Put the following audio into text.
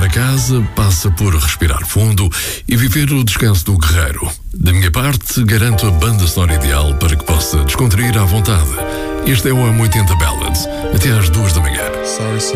a casa passa por respirar fundo e viver o descanso do guerreiro. Da minha parte, garanto a banda sonora ideal para que possa descontrair à vontade. Este é o M80 Ballads, até às 2 da manhã. Sorry,